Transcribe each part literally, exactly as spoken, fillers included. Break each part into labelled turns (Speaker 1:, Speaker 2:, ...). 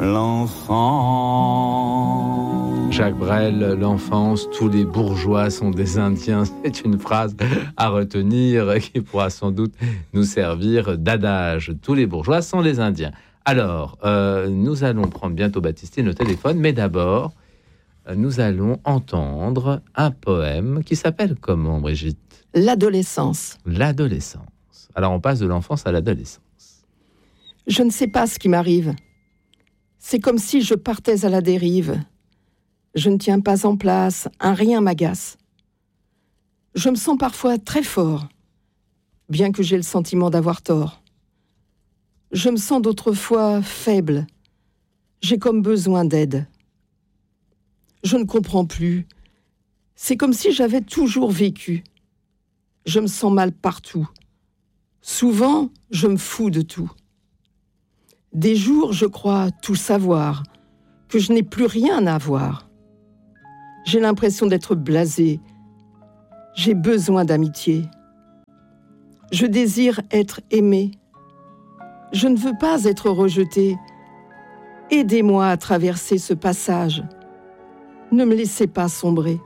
Speaker 1: l'enfant.
Speaker 2: Jacques Brel, l'enfance, tous les bourgeois sont des Indiens. C'est une phrase à retenir qui pourra sans doute nous servir d'adage. Tous les bourgeois sont des Indiens. Alors, euh, nous allons prendre bientôt Baptistine au téléphone, mais d'abord, nous allons entendre un poème qui s'appelle comment, Brigitte ?
Speaker 3: L'adolescence.
Speaker 2: L'adolescence. Alors, on passe de l'enfance à l'adolescence.
Speaker 3: Je ne sais pas ce qui m'arrive. C'est comme si je partais à la dérive. Je ne tiens pas en place, un rien m'agace. Je me sens parfois très fort, bien que j'ai le sentiment d'avoir tort. Je me sens d'autres fois faible. J'ai comme besoin d'aide. Je ne comprends plus. C'est comme si j'avais toujours vécu. Je me sens mal partout. Souvent, je me fous de tout. Des jours, je crois tout savoir, que je n'ai plus rien à voir. J'ai l'impression d'être blasé. J'ai besoin d'amitié. Je désire être aimé. Je ne veux pas être rejeté. Aidez-moi à traverser ce passage. Ne me laissez pas sombrer.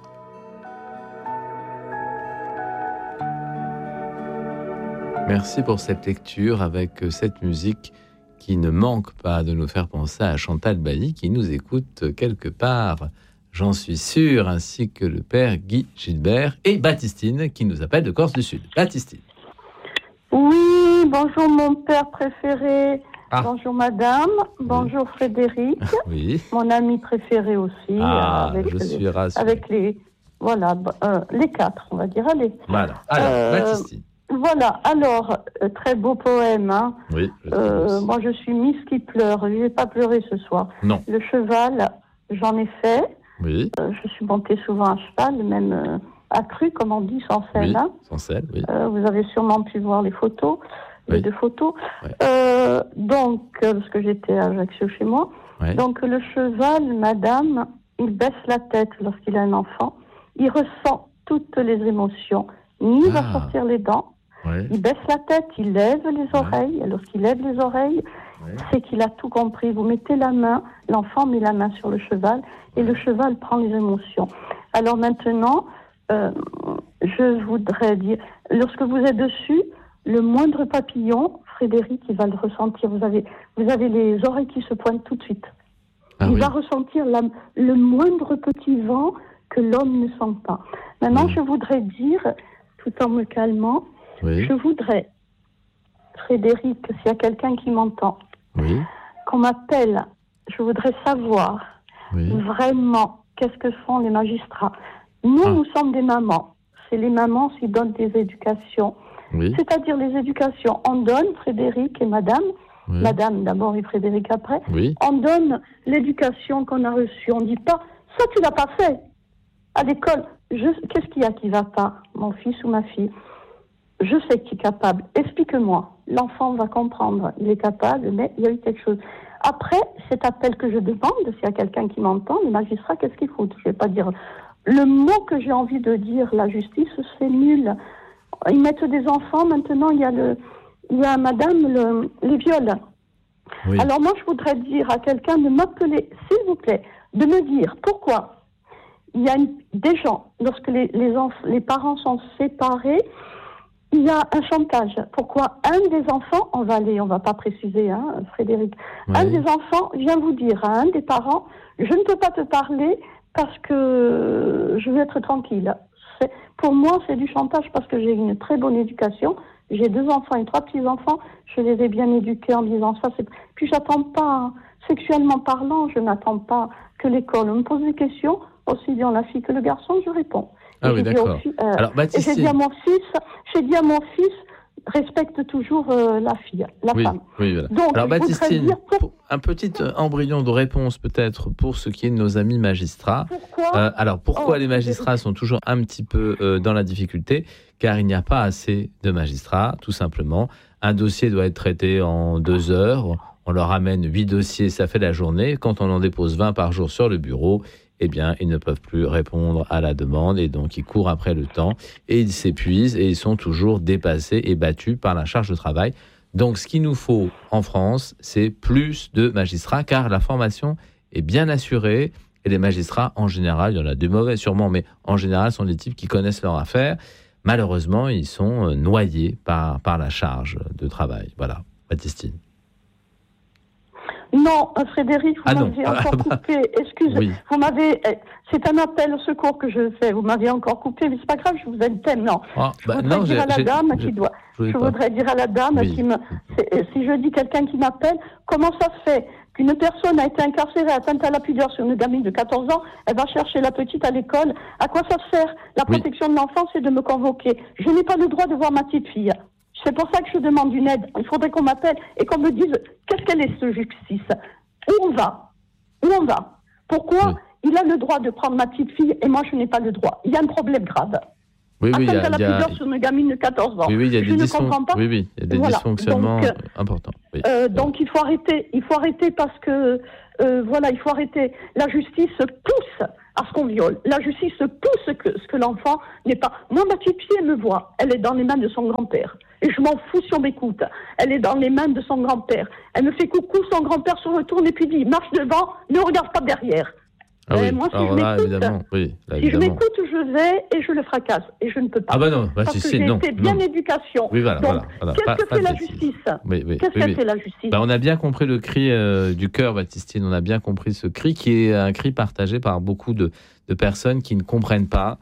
Speaker 2: Merci pour cette lecture avec cette musique qui ne manque pas de nous faire penser à Chantal Bailly qui nous écoute quelque part, j'en suis sûr, ainsi que le père Guy Gilbert et Baptistine qui nous appelle de Corse du Sud. Baptistine.
Speaker 4: Oui, bonjour mon père préféré,
Speaker 2: ah.
Speaker 4: bonjour madame, bonjour oui. Frédéric,
Speaker 2: oui.
Speaker 4: mon ami préféré aussi,
Speaker 2: ah,
Speaker 4: avec,
Speaker 2: je
Speaker 4: les,
Speaker 2: suis rassuré.
Speaker 4: avec les, voilà, euh, les quatre, on va dire, allez.
Speaker 2: Voilà, alors euh, Baptistine.
Speaker 4: Voilà, alors, euh, très beau poème. Hein.
Speaker 2: Oui, je
Speaker 4: euh, moi, je suis Miss qui pleure. Je vais pas pleurer ce soir.
Speaker 2: Non.
Speaker 4: Le cheval, j'en ai fait.
Speaker 2: Oui.
Speaker 4: Euh, je suis montée souvent à cheval, même euh, accru, comme on dit, sans selle.
Speaker 2: Oui,
Speaker 4: hein.
Speaker 2: sans selle, oui.
Speaker 4: Euh, vous avez sûrement pu voir les photos, oui. les deux photos.
Speaker 2: Ouais.
Speaker 4: Euh, donc, euh, parce que j'étais à Ajaccio chez moi.
Speaker 2: Ouais.
Speaker 4: Donc, le cheval, madame, il baisse la tête lorsqu'il a un enfant. Il ressent toutes les émotions. Ni il ah. va sortir les dents.
Speaker 2: Ouais.
Speaker 4: Il baisse la tête, il lève les oreilles. Ouais. Lorsqu'il lève les oreilles, ouais. c'est qu'il a tout compris. Vous mettez la main, l'enfant met la main sur le cheval et ouais. le cheval prend les émotions. Alors maintenant, euh, je voudrais dire, lorsque vous êtes dessus, le moindre papillon, Frédéric, il va le ressentir. Vous avez, vous avez les oreilles qui se pointent tout de suite. Ah, il oui. va ressentir la, le moindre petit vent que l'homme ne sent pas. Maintenant, oui. je voudrais dire, tout en me calmant, oui. je voudrais, Frédéric, s'il y a quelqu'un qui m'entend,
Speaker 2: oui.
Speaker 4: qu'on m'appelle, je voudrais savoir oui. vraiment qu'est-ce que font les magistrats. Nous, ah. nous sommes des mamans. C'est les mamans qui donnent des éducations. Oui. C'est-à-dire les éducations. On donne, Frédéric et madame, oui. madame d'abord et Frédéric après,
Speaker 2: oui.
Speaker 4: on donne l'éducation qu'on a reçue. On ne dit pas, ça tu l'as pas fait. À l'école, je, qu'est-ce qu'il y a qui ne va pas, mon fils ou ma fille? Je sais qu'il est capable. Explique-moi. L'enfant va comprendre. Il est capable, mais il y a eu quelque chose. Après, cet appel que je demande, s'il y a quelqu'un qui m'entend, les magistrats, qu'est-ce qu'il faut? Je ne vais pas dire... Le mot que j'ai envie de dire, la justice, c'est nul. Ils mettent des enfants. Maintenant, il y a, le, il y a madame, le, les viols. Oui. Alors moi, je voudrais dire à quelqu'un de m'appeler, s'il vous plaît, de me dire pourquoi il y a une, des gens, lorsque les, les, enf- les parents sont séparés, il y a un chantage. Pourquoi un des enfants, on va aller, on va pas préciser, hein, Frédéric, oui. un des enfants vient vous dire à un des parents, je ne peux pas te parler parce que je veux être tranquille. C'est, pour moi, c'est du chantage parce que j'ai une très bonne éducation. J'ai deux enfants et trois petits-enfants. Je les ai bien éduqués en disant ça. C'est... Puis j'attends pas, sexuellement parlant, je n'attends pas que l'école me pose des questions. Aussi bien la fille que le garçon, je réponds.
Speaker 2: Ah et oui, d'accord. Aussi, euh,
Speaker 4: Alors, Baptiste... Et j'ai dit à mon fils, j'ai dit à mon fils, respecte toujours euh, la fille, la
Speaker 2: oui,
Speaker 4: femme.
Speaker 2: Oui, voilà.
Speaker 4: Donc,
Speaker 2: alors, Baptistine,
Speaker 4: pour...
Speaker 2: un petit embryon de réponse peut-être pour ce qui est de nos amis magistrats.
Speaker 4: Pourquoi
Speaker 2: euh, Alors, pourquoi
Speaker 4: oh,
Speaker 2: les magistrats sont toujours un petit peu euh, dans la difficulté? Car il n'y a pas assez de magistrats, tout simplement. Un dossier doit être traité en deux heures. On leur amène huit dossiers, ça fait la journée. Quand on en dépose vingt par jour sur le bureau, eh bien, ils ne peuvent plus répondre à la demande et donc ils courent après le temps et ils s'épuisent et ils sont toujours dépassés et battus par la charge de travail. Donc, ce qu'il nous faut en France, c'est plus de magistrats, car la formation est bien assurée. Et les magistrats, en général, il y en a des mauvais sûrement, mais en général, sont des types qui connaissent leur affaire. Malheureusement, ils sont noyés par, par la charge de travail. Voilà, Baptistine.
Speaker 4: Non, Frédéric, vous
Speaker 2: ah
Speaker 4: m'avez
Speaker 2: non.
Speaker 4: encore
Speaker 2: ah, bah,
Speaker 4: coupé. Excusez,
Speaker 2: oui.
Speaker 4: vous m'avez. C'est un appel au secours que je fais. Vous m'avez encore coupé, mais c'est pas grave. Je vous aime tellement.
Speaker 2: Ah, bah,
Speaker 4: je voudrais
Speaker 2: non,
Speaker 4: dire à la dame qui doit. Je, je voudrais dire à la dame
Speaker 2: oui.
Speaker 4: qui me. Si je dis quelqu'un qui m'appelle, comment ça se fait qu'une personne a été incarcérée, atteinte à la pudeur sur une gamine de quatorze ans, elle va chercher la petite à l'école. À quoi ça sert? La protection oui. de l'enfant, c'est de me convoquer. Je n'ai pas le droit de voir ma petite fille. C'est pour ça que je demande une aide. Il faudrait qu'on m'appelle et qu'on me dise qu'est-ce qu'elle est, ce justice. Où on va? Où on va? Pourquoi oui. il a le droit de prendre ma petite fille et moi je n'ai pas le droit? Il y a un problème grave.
Speaker 2: Oui, oui, il y a,
Speaker 4: à la
Speaker 2: y a...
Speaker 4: pudeur sur une gamine de quatorze ans.
Speaker 2: Oui, oui, il y a
Speaker 4: je
Speaker 2: des,
Speaker 4: ne
Speaker 2: dysfon...
Speaker 4: comprends pas.
Speaker 2: oui, oui, il y a des
Speaker 4: voilà.
Speaker 2: dysfonctionnements
Speaker 4: donc,
Speaker 2: importants. Oui.
Speaker 4: Euh, donc il faut arrêter, il faut arrêter parce que euh, voilà, il faut arrêter. La justice pousse à ce qu'on viole. La justice pousse que ce que l'enfant n'est pas. Moi, ma petite fille, elle me voit. Elle est dans les mains de son grand-père. Et je m'en fous si on m'écoute. Elle est dans les mains de son grand-père. Elle me fait coucou, son grand-père se retourne et puis dit marche devant, ne regarde pas derrière.
Speaker 2: Ah oui.
Speaker 4: euh, moi, si
Speaker 2: Alors
Speaker 4: je
Speaker 2: là,
Speaker 4: m'écoute,
Speaker 2: évidemment, oui, là,
Speaker 4: si
Speaker 2: évidemment.
Speaker 4: je m'écoute, je vais et je le fracasse. Et je ne peux pas.
Speaker 2: Ah bah non, bah
Speaker 4: parce
Speaker 2: si,
Speaker 4: que
Speaker 2: si,
Speaker 4: j'ai
Speaker 2: non,
Speaker 4: été bien
Speaker 2: non.
Speaker 4: éducation.
Speaker 2: Oui, voilà,
Speaker 4: donc,
Speaker 2: voilà, voilà.
Speaker 4: qu'est-ce
Speaker 2: Pas,
Speaker 4: que
Speaker 2: pas
Speaker 4: fait la
Speaker 2: bêtise.
Speaker 4: justice
Speaker 2: oui, oui,
Speaker 4: Qu'est-ce
Speaker 2: oui,
Speaker 4: que
Speaker 2: oui.
Speaker 4: fait la justice
Speaker 2: bah, On a bien compris le cri euh, du cœur, Baptistine. On a bien compris ce cri qui est un cri partagé par beaucoup de, de personnes qui ne comprennent pas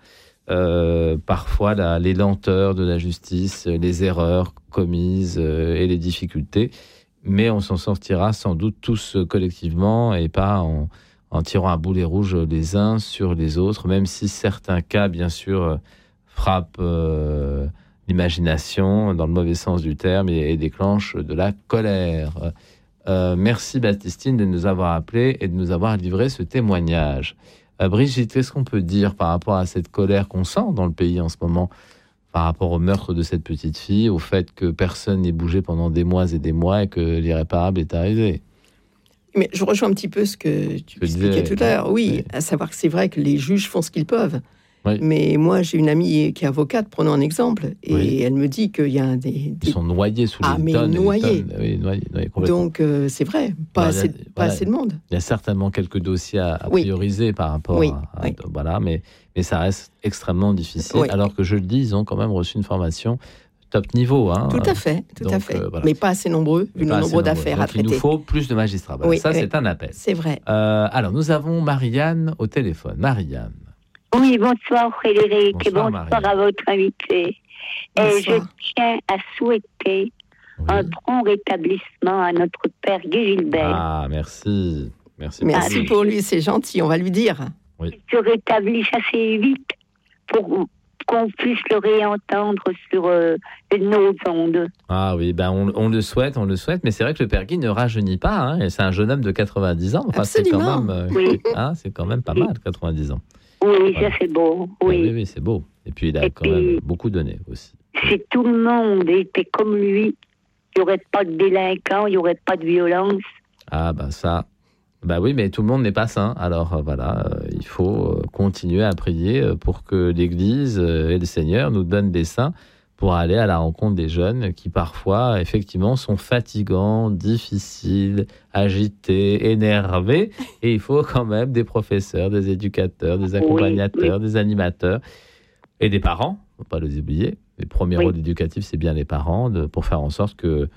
Speaker 2: euh, parfois la, les lenteurs de la justice, les erreurs commises euh, et les difficultés. Mais on s'en sortira sans doute tous collectivement et pas en, en tirant à boulet rouge les uns sur les autres, même si certains cas, bien sûr, frappent euh, l'imagination dans le mauvais sens du terme et, et déclenchent de la colère. Euh, merci Baptistine de nous avoir appelés et de nous avoir livré ce témoignage. Euh, Brigitte, qu'est-ce qu'on peut dire par rapport à cette colère qu'on sent dans le pays en ce moment, par rapport au meurtre de cette petite fille, au fait que personne n'ait bougé pendant des mois et des mois et que l'irréparable est arrivé?
Speaker 3: Mais je rejoins un petit peu ce que tu
Speaker 2: je
Speaker 3: expliquais
Speaker 2: disais,
Speaker 3: tout à l'heure. Oui,
Speaker 2: oui,
Speaker 3: à savoir que c'est vrai que les juges font ce qu'ils peuvent.
Speaker 2: Oui.
Speaker 3: Mais moi, j'ai une amie qui est avocate, prenons un exemple, et oui. elle me dit qu'il y a des... des...
Speaker 2: Ils sont noyés sous
Speaker 3: ah,
Speaker 2: les
Speaker 3: mais
Speaker 2: tonnes
Speaker 3: noyés.
Speaker 2: et les tonnes. Oui, noyés, noyés
Speaker 3: Donc, euh, c'est vrai, pas,
Speaker 2: Alors,
Speaker 3: assez,
Speaker 2: a,
Speaker 3: pas
Speaker 2: voilà,
Speaker 3: assez de monde.
Speaker 2: Il y a certainement quelques dossiers à, à
Speaker 3: oui.
Speaker 2: prioriser par rapport
Speaker 3: oui.
Speaker 2: à... à
Speaker 3: oui.
Speaker 2: Voilà, mais, mais ça reste extrêmement difficile,
Speaker 3: oui.
Speaker 2: alors que, je le dis, ils ont quand même reçu une formation top niveau. Hein.
Speaker 3: Tout à fait, tout
Speaker 2: Donc,
Speaker 3: à fait.
Speaker 2: Euh, voilà.
Speaker 3: Mais pas assez nombreux, vu le nombre d'affaires à traiter.
Speaker 2: Il nous faut plus de magistrats. Voilà,
Speaker 3: oui,
Speaker 2: ça,
Speaker 3: oui.
Speaker 2: c'est un appel.
Speaker 3: C'est vrai.
Speaker 2: Euh, alors, nous avons Marianne au téléphone. Marianne.
Speaker 5: Oui, bonsoir Frédéric,
Speaker 2: bonsoir,
Speaker 5: et bonsoir à votre invité. Et je tiens à souhaiter oui. un prompt rétablissement à notre père Guy Gilbert.
Speaker 2: Ah, merci. Merci,
Speaker 3: merci pour lui, c'est gentil, on va lui dire.
Speaker 5: Oui. Qu'il se rétablisse assez vite pour qu'on puisse le réentendre sur euh, nos ondes.
Speaker 2: Ah oui, ben on, on le souhaite, on le souhaite, mais c'est vrai que le père Guy ne rajeunit pas, hein, et c'est un jeune homme de quatre-vingt-dix ans, enfin, c'est quand même, euh,
Speaker 5: oui.
Speaker 2: hein, c'est quand même pas mal, quatre-vingt-dix ans.
Speaker 5: Oui,
Speaker 2: voilà.
Speaker 5: Ça c'est beau, oui.
Speaker 2: Ah, oui, oui, c'est beau. Et puis il a
Speaker 5: et
Speaker 2: quand
Speaker 5: puis,
Speaker 2: même beaucoup donné aussi.
Speaker 5: Si tout le monde était comme lui, il n'y aurait pas de délinquants, il n'y aurait pas de violence.
Speaker 2: Ah ben ça... Bah oui, mais tout le monde n'est pas saint. Alors euh, voilà, euh, il faut euh, continuer à prier euh, pour que l'Église euh, et le Seigneur nous donnent des saints pour aller à la rencontre des jeunes qui parfois, effectivement, sont fatigants, difficiles, agités, énervés. Et il faut quand même des professeurs, des éducateurs, des accompagnateurs, oui, oui. des animateurs et des parents. Il ne faut pas les oublier. Les premiers oui. rôles éducatifs, c'est bien les parents de, pour faire en sorte que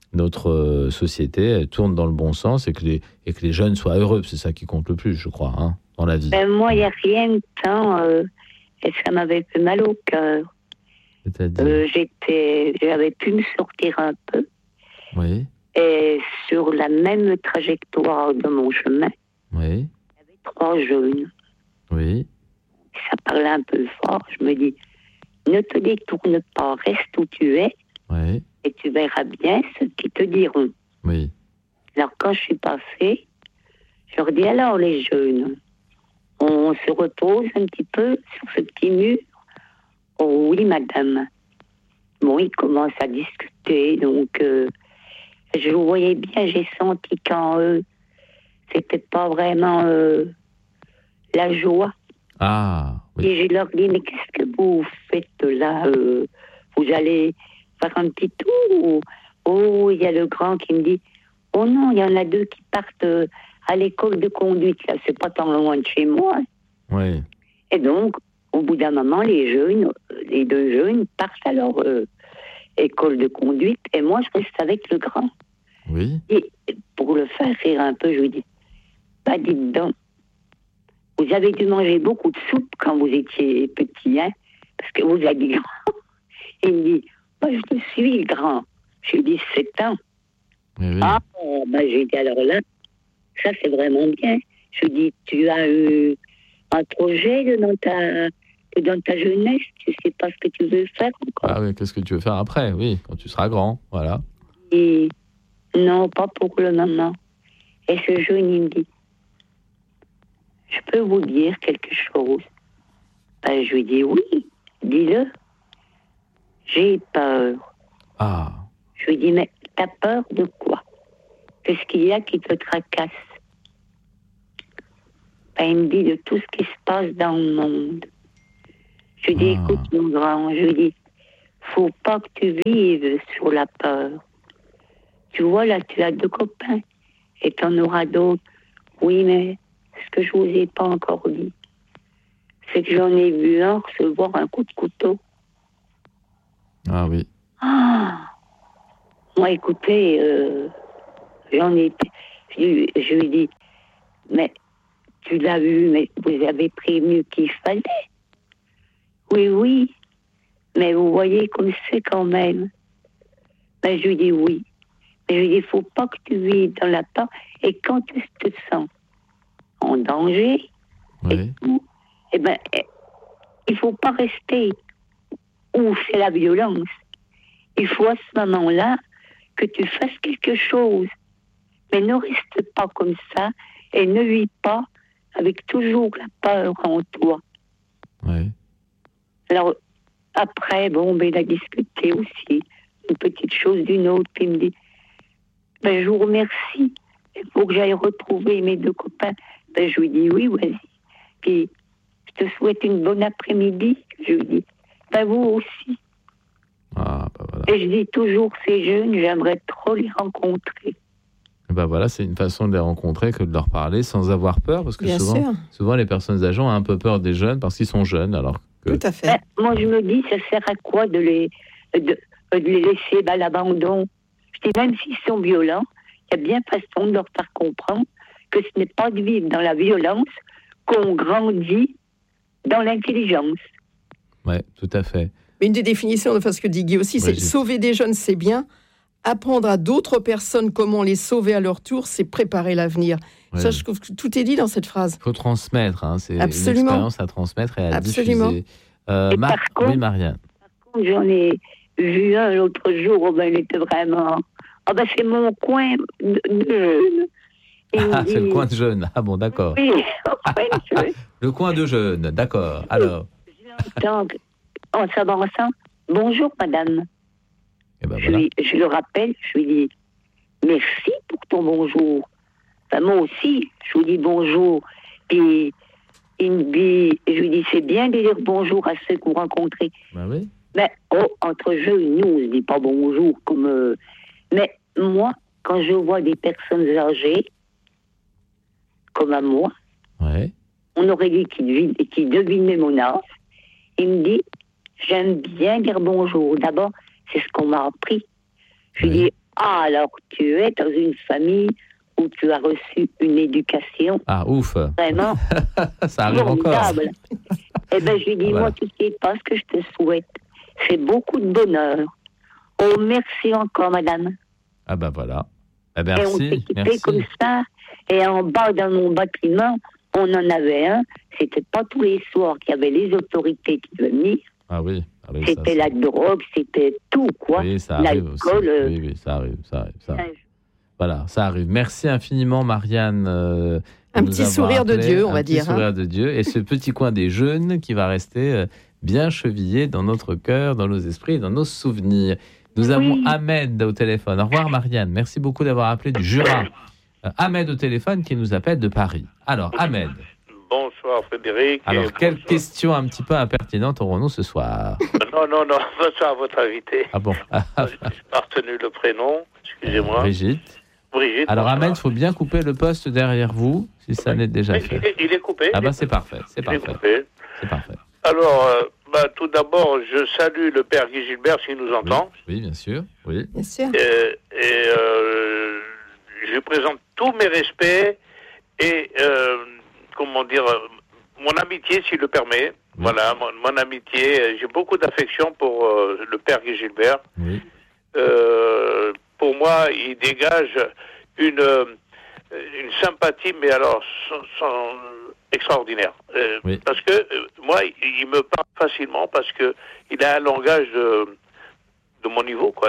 Speaker 2: notre société tourne dans le bon sens et que les, et que les jeunes soient heureux. C'est ça qui compte le plus, je crois, hein, dans la vie.
Speaker 5: Ben moi, il n'y a rien de temps, euh, et ça m'avait fait mal au cœur.
Speaker 2: C'est-à-dire
Speaker 5: euh, j'étais, j'avais pu me sortir un peu.
Speaker 2: Oui.
Speaker 5: Et sur la même trajectoire de mon chemin,
Speaker 2: oui.
Speaker 5: il y avait trois jeunes.
Speaker 2: Oui.
Speaker 5: Ça parlait un peu fort. Je me dis, ne te détourne pas, reste où tu es.
Speaker 2: Oui.
Speaker 5: Et tu verras bien ce qu'ils te diront.
Speaker 2: Oui.
Speaker 5: Alors, quand je suis passée, je leur dis, alors, les jeunes, on se repose un petit peu sur ce petit mur. Oh oui, madame. Bon, ils commencent à discuter, donc euh, je vous voyais bien, j'ai senti qu'en eux, c'était pas vraiment euh, la joie.
Speaker 2: Ah, oui.
Speaker 5: Et je leur dis, mais qu'est-ce que vous faites là euh, Vous allez faire un petit tour ou Oh, il y a le grand qui me dit, oh non, il y en a deux qui partent euh, à l'école de conduite, là, c'est pas tant loin de chez moi.
Speaker 2: Oui.
Speaker 5: Et donc, au bout d'un moment, les jeunes, les deux jeunes partent à leur euh, école de conduite, et moi, je reste avec le grand.
Speaker 2: Oui.
Speaker 5: Et pour le faire rire un peu, je lui dis, bah dites donc, vous avez dû manger beaucoup de soupe quand vous étiez petit, hein, parce que vous avez dit grand. Il me dit, bah, je suis grand. Je lui dis, sept ans.
Speaker 2: Oui, oui.
Speaker 5: Ah, bah, j'ai dit, alors là, ça c'est vraiment bien. Je lui dis, tu as eu un projet dans ta, dans ta jeunesse, tu sais pas ce que tu veux faire encore.
Speaker 2: Ah oui, qu'est-ce que tu veux faire après? Oui, quand tu seras grand, voilà.
Speaker 5: Et non, pas pour le moment. Et ce jeune, il me dit, je peux vous dire quelque chose? Ben, je lui dis, oui, dis-le. J'ai peur.
Speaker 2: Ah.
Speaker 5: Je lui dis, mais t'as peur de quoi? Qu'est-ce qu'il y a qui te tracasse? Ben, il me dit de tout ce qui se passe dans le monde. Je lui dis,
Speaker 2: Ah.
Speaker 5: écoute, mon grand, je lui dis, faut pas que tu vives sur la peur. Tu vois, là, tu as deux copains et t'en auras d'autres. Oui, mais ce que je vous ai pas encore dit, c'est que j'en ai vu un recevoir un coup de couteau.
Speaker 2: Ah oui.
Speaker 5: Ah! Moi, écoutez, euh, j'en ai... Je, lui- je lui ai dit, mais tu l'as vu, mais vous avez prévenu qu'il fallait. Oui, oui, mais vous voyez comme c'est quand même. Ben, je lui dis oui. Mais je lui dis, il ne faut pas que tu vives dans la peur. Et quand tu te sens en danger,
Speaker 2: Oui.
Speaker 5: et tout, eh ben, eh, il ne faut pas rester où c'est la violence. Il faut à ce moment-là que tu fasses quelque chose. Mais ne reste pas comme ça et ne vis pas avec toujours la peur en toi.
Speaker 2: Oui.
Speaker 5: Alors, après, bon, ben, il a discuté aussi une petite chose d'une autre. Puis il me dit, ben, je vous remercie. Il faut que j'aille retrouver mes deux copains. Ben, je lui dis, oui, vas-y. Puis, je te souhaite une bonne après-midi. Je lui dis, ben, vous aussi.
Speaker 2: Ah, bah voilà.
Speaker 5: Et je dis toujours, ces jeunes, j'aimerais trop les rencontrer.
Speaker 2: Ben voilà, c'est une façon de les rencontrer que de leur parler sans avoir peur, parce que
Speaker 3: Bien
Speaker 2: souvent,
Speaker 3: sûr,
Speaker 2: souvent les personnes âgées ont un peu peur des jeunes parce qu'ils sont jeunes, alors que...
Speaker 3: tout à fait.
Speaker 5: Ben, moi, je me dis, ça sert à quoi de les, de, de les laisser à l'abandon? Je dis, même s'ils sont violents, il y a bien façon de leur faire comprendre que ce n'est pas de vivre dans la violence qu'on grandit dans l'intelligence.
Speaker 2: Ouais, tout à fait.
Speaker 3: Mais une des définitions de ce que dit Guy aussi, c'est
Speaker 2: Brigitte.
Speaker 3: sauver des jeunes, c'est bien. Apprendre à d'autres personnes comment les sauver à leur tour, c'est préparer l'avenir.
Speaker 2: Ouais.
Speaker 3: Ça, je trouve que tout est dit dans cette phrase.
Speaker 2: Il faut transmettre, hein, c'est
Speaker 3: Absolument.
Speaker 2: une expérience à transmettre et à
Speaker 3: Absolument.
Speaker 2: diffuser. Euh,
Speaker 5: Et
Speaker 2: Mar-
Speaker 5: par contre-
Speaker 2: Oui, Marianne.
Speaker 5: J'en ai vu un l'autre jour, oh ben, il était vraiment... Ah ben, c'est mon coin de, de jeunes. Il me
Speaker 2: Ah, c'est le
Speaker 5: dit-
Speaker 2: coin de jeunes. Ah bon, d'accord.
Speaker 5: Oui, au coin de jeunes.
Speaker 2: Le coin de jeunes, d'accord. Alors,
Speaker 5: Donc, en s'avançant, bonjour madame.
Speaker 2: eh ben
Speaker 5: Je,
Speaker 2: voilà.
Speaker 5: lui, je le rappelle, je lui dis merci pour ton bonjour. Enfin, moi aussi, je lui dis bonjour. Puis il me dit, je lui dis c'est bien de dire bonjour à ceux que vous rencontrez.
Speaker 2: Ben oui.
Speaker 5: Mais oh, entre jeunes, nous, on ne dit pas bonjour comme. euh, Mais moi, quand je vois des personnes âgées, comme à moi,
Speaker 2: Ouais.
Speaker 5: on aurait dit qu'ils devin- qu'ils devinaient mon âge. Il me dit, j'aime bien dire bonjour. D'abord, c'est ce qu'on m'a appris. Je lui
Speaker 2: Oui.
Speaker 5: dis, ah, alors tu es dans une famille où tu as reçu une éducation
Speaker 2: Ah, ouf.
Speaker 5: vraiment
Speaker 2: Ça arrive encore.
Speaker 5: formidable. Eh bien, je lui dis,
Speaker 2: Voilà.
Speaker 5: moi, tu sais pas ce que je te souhaite. C'est beaucoup de bonheur. Oh, merci encore, madame.
Speaker 2: Ah ben voilà. Eh ben,
Speaker 5: Et on
Speaker 2: merci,
Speaker 5: s'équipait
Speaker 2: merci.
Speaker 5: comme ça. Et en bas, dans mon bâtiment, on en avait un. C'était pas tous les soirs qu'il y avait les autorités qui venaient.
Speaker 2: Ah oui. Ah oui, ça,
Speaker 5: C'était
Speaker 2: ça-
Speaker 5: la drogue, c'était tout, quoi.
Speaker 2: Oui, ça arrive aussi.
Speaker 5: L'alcool. euh,
Speaker 2: Oui, oui, ça arrive, ça arrive, ça arrive.
Speaker 5: un-
Speaker 2: Voilà, ça arrive. Merci infiniment, Marianne. euh, de
Speaker 3: Un
Speaker 2: nous
Speaker 3: petit
Speaker 2: avoir
Speaker 3: sourire de
Speaker 2: appelé.
Speaker 3: Dieu, on va
Speaker 2: Un petit
Speaker 3: dire, hein.
Speaker 2: sourire de Dieu. Et ce petit coin des jeunes qui va rester euh, bien chevillé dans notre cœur, dans nos esprits, dans nos souvenirs. Nous
Speaker 5: Oui.
Speaker 2: avons Ahmed au téléphone. Au revoir, Marianne. Merci beaucoup d'avoir appelé du Jura. Euh, Ahmed au téléphone qui nous appelle de Paris. Alors, Ahmed.
Speaker 6: bonsoir Frédéric.
Speaker 2: Alors,
Speaker 6: et
Speaker 2: quelle
Speaker 6: bonsoir.
Speaker 2: question un petit peu impertinente aurons-nous ce soir?
Speaker 6: Non, non, non, bonsoir à votre invité.
Speaker 2: Ah bon?
Speaker 6: Je n'ai pas retenu le prénom, excusez-moi.
Speaker 2: Brigitte.
Speaker 6: Brigitte.
Speaker 2: Alors,
Speaker 6: bonsoir.
Speaker 2: Ahmed, il faut bien couper le poste derrière vous, si ça n'est déjà
Speaker 6: Oui,
Speaker 2: fait.
Speaker 6: il, est, il est coupé.
Speaker 2: Ah
Speaker 6: il
Speaker 2: bah
Speaker 6: est
Speaker 2: c'est
Speaker 6: coupé.
Speaker 2: parfait, c'est
Speaker 6: Il est
Speaker 2: parfait,
Speaker 6: coupé.
Speaker 2: c'est parfait.
Speaker 6: Alors, euh, bah, tout d'abord, je salue le père Guy Gilbert s'il nous entend.
Speaker 2: Oui, bien sûr, oui.
Speaker 3: Bien sûr.
Speaker 6: Euh, et euh, je lui présente tous mes respects et, euh, comment dire, euh, mon amitié, s'il le permet.
Speaker 2: Oui.
Speaker 6: Voilà, mon, mon amitié. J'ai beaucoup d'affection pour euh, le père Guy Gilbert.
Speaker 2: Oui,
Speaker 6: Euh, pour moi, il dégage une, euh, une sympathie, mais alors sans, sans- extraordinaire. Euh,
Speaker 2: Oui.
Speaker 6: Parce que euh, moi, il, il me parle facilement parce que il a un langage de, de mon niveau, quoi.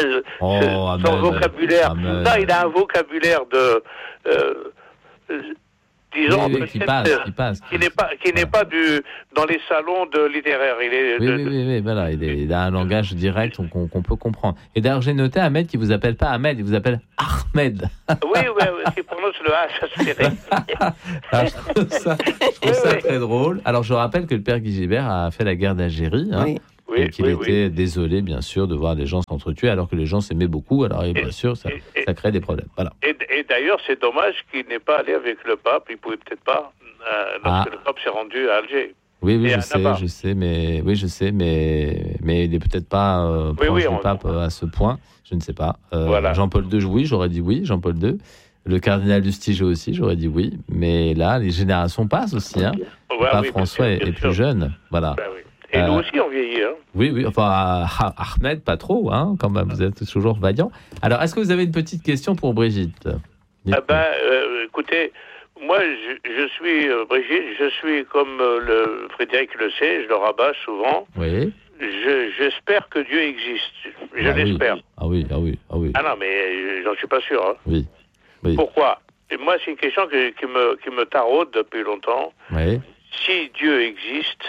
Speaker 2: Oh,
Speaker 6: Son
Speaker 2: Ahmed,
Speaker 6: vocabulaire.
Speaker 2: Ahmed.
Speaker 6: Non, il a un vocabulaire de, euh, euh, disons,
Speaker 2: oui, oui, qui
Speaker 6: peut-être,
Speaker 2: passe,
Speaker 6: euh,
Speaker 2: qui passe.
Speaker 6: qui n'est pas, qui n'est pas du dans les salons de littéraires. Il est
Speaker 2: Oui,
Speaker 6: de-
Speaker 2: oui,
Speaker 6: de-
Speaker 2: oui, oui, voilà, il, est- il a un langage direct qu'on qu'on peut comprendre. Et d'ailleurs, j'ai noté Ahmed qui vous appelle pas Ahmed, il vous appelle Ahmed.
Speaker 6: Oui, oui, oui, qui prononce le H, ça se fait.
Speaker 2: Alors, je trouve ça, je trouve
Speaker 6: Oui,
Speaker 2: ça
Speaker 6: oui.
Speaker 2: très drôle. Alors, je rappelle que le père Guy Gilbert a fait la guerre d'Algérie. Hein,
Speaker 3: Oui.
Speaker 6: Oui,
Speaker 2: et qu'il
Speaker 6: oui,
Speaker 2: était
Speaker 6: oui.
Speaker 2: désolé, bien sûr, de voir des gens s'entretuer alors que les gens s'aimaient beaucoup. Alors, et bien sûr, ça,
Speaker 6: et- et-
Speaker 2: ça crée des problèmes. Voilà.
Speaker 6: Et, et d'ailleurs, c'est dommage qu'il n'ait pas allé avec le pape. Il pouvait peut-être pas, euh, lorsque
Speaker 2: Ah.
Speaker 6: le pape s'est rendu à Alger.
Speaker 2: Oui, oui,
Speaker 6: Et
Speaker 2: je
Speaker 6: à
Speaker 2: sais,
Speaker 6: Navarre.
Speaker 2: je sais, mais oui, je sais, mais mais il est peut-être pas euh,
Speaker 6: Oui,
Speaker 2: proche
Speaker 6: oui,
Speaker 2: du
Speaker 6: on-
Speaker 2: pape euh, à ce point. Je ne sais pas. Euh,
Speaker 6: Voilà.
Speaker 2: Jean-Paul deux, oui, j'aurais dit oui. Jean-Paul deux. Le cardinal Lustiger aussi, j'aurais dit oui. Mais là, les générations passent aussi. Hein. Le
Speaker 6: Ouais,
Speaker 2: pape
Speaker 6: oui, bien
Speaker 2: François
Speaker 6: sûr,
Speaker 2: est,
Speaker 6: bien
Speaker 2: est
Speaker 6: sûr.
Speaker 2: plus jeune. Voilà.
Speaker 6: Ben oui. Et
Speaker 2: Euh,
Speaker 6: nous aussi, on vieillit. Hein.
Speaker 2: Oui, oui. Enfin, Ah- Ahmed, pas trop, hein, quand même. Vous êtes toujours vaillant. Alors, est-ce que vous avez une petite question pour Brigitte?
Speaker 6: Ah
Speaker 2: Dites-moi.
Speaker 6: ben, euh, écoutez, moi, je, je suis, euh, Brigitte, je suis comme euh, le Frédéric le sait, je le rabâche souvent.
Speaker 2: Oui.
Speaker 6: Je- J'espère que Dieu existe. Je
Speaker 2: Ah oui.
Speaker 6: l'espère.
Speaker 2: Ah oui, ah oui, ah oui.
Speaker 6: Ah non, mais euh, j'en suis pas sûr. Hein.
Speaker 2: Oui. Oui.
Speaker 6: Pourquoi? Et moi, c'est une question que- qui me, qui me taraude depuis longtemps.
Speaker 2: Oui.
Speaker 6: Si Dieu existe,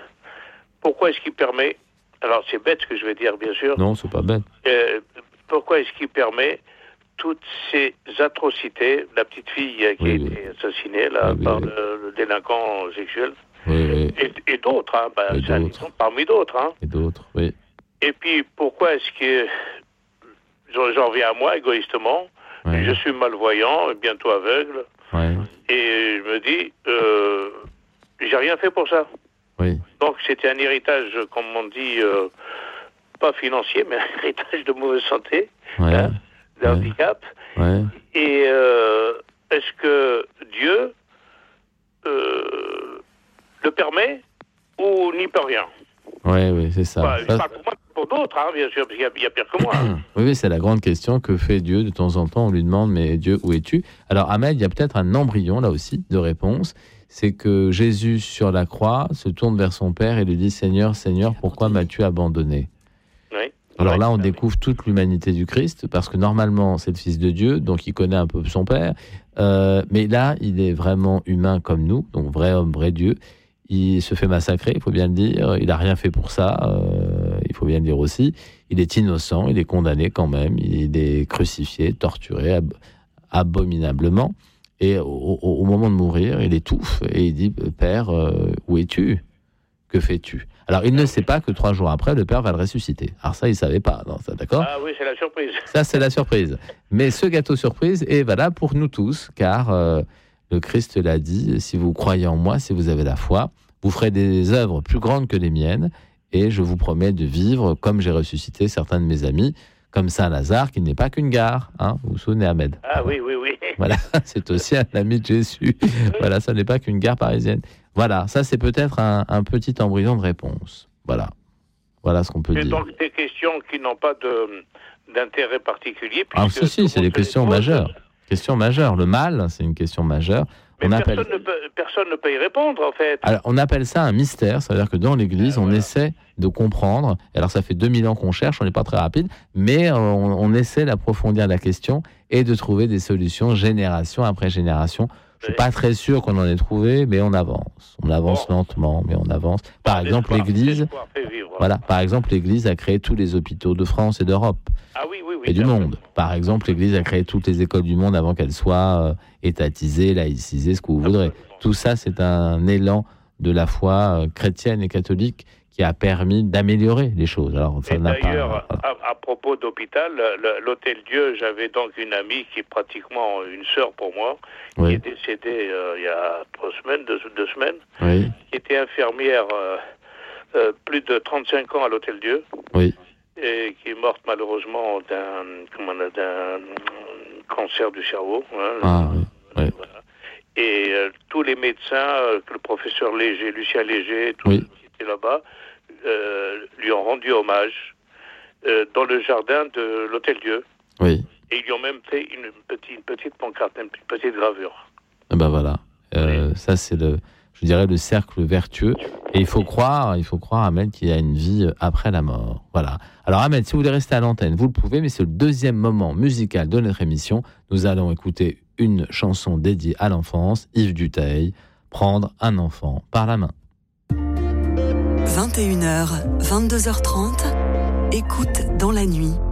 Speaker 6: pourquoi est-ce qu'il permet, alors c'est bête ce que je vais dire bien sûr,
Speaker 2: Non, c'est pas bête.
Speaker 6: euh, pourquoi est-ce qu'il permet toutes ces atrocités, la petite fille euh, qui
Speaker 2: Oui,
Speaker 6: a
Speaker 2: oui.
Speaker 6: été assassinée là,
Speaker 2: Oui, oui,
Speaker 6: par
Speaker 2: oui.
Speaker 6: Le, le délinquant sexuel,
Speaker 2: Oui, oui.
Speaker 6: et, et d'autres, hein, bah,
Speaker 2: Et
Speaker 6: c'est un
Speaker 2: d'autres.
Speaker 6: exemple parmi d'autres. Hein.
Speaker 2: Et d'autres, oui.
Speaker 6: Et puis pourquoi est-ce que, j'en j'en reviens à moi égoïstement,
Speaker 2: Ouais.
Speaker 6: je suis malvoyant, bientôt aveugle,
Speaker 2: Ouais.
Speaker 6: et je me dis, euh, j'ai rien fait pour ça.
Speaker 2: Oui.
Speaker 6: Donc c'était un héritage, comme on dit, euh, pas financier, mais un héritage de mauvaise santé,
Speaker 2: Ouais.
Speaker 6: hein, de
Speaker 2: Ouais.
Speaker 6: handicap.
Speaker 2: Ouais.
Speaker 6: Et euh, est-ce que Dieu euh, le permet ou n'y peut rien?
Speaker 2: Ouais, oui, c'est ça.
Speaker 6: Bah,
Speaker 2: Ça-
Speaker 6: Je parle pour moi, pour d'autres, hein, bien sûr, parce qu'il y a- il y, a pire que moi. hein.
Speaker 2: Oui, oui, c'est la grande question. Que fait Dieu? De temps en temps, on lui demande, mais Dieu, où es-tu? Alors, Ahmed, il y a peut-être un embryon, là aussi, de réponse. C'est que Jésus, sur la croix, se tourne vers son Père et lui dit, Seigneur, Seigneur, pourquoi m'as-tu abandonné?
Speaker 6: Oui.
Speaker 2: Alors
Speaker 6: Ouais.
Speaker 2: là, on découvre toute l'humanité du Christ, parce que normalement, c'est le Fils de Dieu, donc il connaît un peu son Père. Euh, mais là, il est vraiment humain comme nous, donc vrai homme, vrai Dieu. Il se fait massacrer, il faut bien le dire. Il n'a rien fait pour ça, euh, il faut bien le dire aussi. Il est innocent, il est condamné quand même. Il est crucifié, torturé ab- abominablement. Et au, au- au moment de mourir, il étouffe et il dit, Père, euh, où es-tu? Que fais-tu? Alors, il ne sait pas que trois jours après, le Père va le ressusciter. Alors ça, il ne savait pas, non, ça, d'accord?
Speaker 6: Ah oui, c'est la surprise.
Speaker 2: Ça, c'est la surprise. Mais ce gâteau surprise est valable pour nous tous, car euh, le Christ l'a dit, si vous croyez en moi, si vous avez la foi, vous ferez des œuvres plus grandes que les miennes, et je vous promets de vivre comme j'ai ressuscité certains de mes amis, comme Saint Lazare, qui n'est pas qu'une gare. Hein, vous vous souvenez, Ahmed?
Speaker 6: Ah oui, oui, oui.
Speaker 2: Voilà, c'est aussi un ami de Jésus. Voilà, ça n'est pas qu'une gare parisienne. Voilà, ça c'est peut-être un, un petit embryon de réponse. Voilà, voilà ce qu'on peut
Speaker 6: C'est
Speaker 2: dire.
Speaker 6: donc des questions qui n'ont pas de, d'intérêt particulier.
Speaker 2: Ah,
Speaker 6: puisque
Speaker 2: si, si,
Speaker 6: tout
Speaker 2: c'est
Speaker 6: le
Speaker 2: des
Speaker 6: monde se les
Speaker 2: questions
Speaker 6: pose.
Speaker 2: majeures. Question majeure. Le mal, c'est une question majeure.
Speaker 6: Mais
Speaker 2: On
Speaker 6: personne,
Speaker 2: appelle,
Speaker 6: ne peut, personne ne peut y répondre, en fait.
Speaker 2: alors, on appelle ça un mystère. Ça veut dire que dans l'Église,
Speaker 6: Ah,
Speaker 2: on
Speaker 6: voilà.
Speaker 2: essaie de comprendre. Alors, ça fait deux mille ans qu'on cherche, on n'est pas très rapide, mais on, on essaie d'approfondir la question et de trouver des solutions génération après génération. Je suis pas très sûr qu'on en ait trouvé, mais on avance. On avance bon. lentement, mais on avance. Par bon, exemple, l'Église, vivre, voilà. Par exemple, l'Église a créé tous les hôpitaux de France et d'Europe
Speaker 6: ah, oui, oui, oui,
Speaker 2: et du monde. Fait. Par exemple, l'Église a créé toutes les écoles du monde avant qu'elles soient euh, étatisées, laïcisées, ce que vous voudrez. Tout ça, c'est un élan de la foi euh, chrétienne et catholique qui a permis d'améliorer les choses. Alors, ça
Speaker 6: et
Speaker 2: n'a
Speaker 6: d'ailleurs,
Speaker 2: pas, voilà.
Speaker 6: à, à propos d'hôpital, l'Hôtel Dieu, j'avais donc une amie qui est pratiquement une sœur pour moi, oui. qui est décédée euh, il y a trois semaines, deux, deux semaines,
Speaker 2: oui.
Speaker 6: qui était infirmière euh, euh, plus de trente-cinq ans à l'Hôtel Dieu,
Speaker 2: oui.
Speaker 6: et qui est morte malheureusement d'un, comment on a, d'un cancer du cerveau. Hein,
Speaker 2: ah, oui. Oui.
Speaker 6: Voilà. Et euh, tous les médecins, euh, le professeur Léger, Lucien Léger, tous
Speaker 2: oui.
Speaker 6: ceux qui étaient là-bas, Euh, lui ont rendu hommage euh, dans le jardin de l'Hôtel Dieu.
Speaker 2: Oui.
Speaker 6: Et ils lui ont même fait une petite, une petite pancarte, une petite gravure.
Speaker 2: Et ben voilà. Euh, oui. Ça, c'est le, je dirais, le cercle vertueux. Et il faut croire, il faut croire, Ahmed, qu'il y a une vie après la mort. Voilà. Alors, Ahmed, si vous voulez rester à l'antenne, vous le pouvez, mais c'est le deuxième moment musical de notre émission. Nous allons écouter une chanson dédiée à l'enfance, Yves Dutheil, Prendre un enfant par la main.
Speaker 7: vingt et une heures, vingt-deux heures trente, écoute dans la nuit.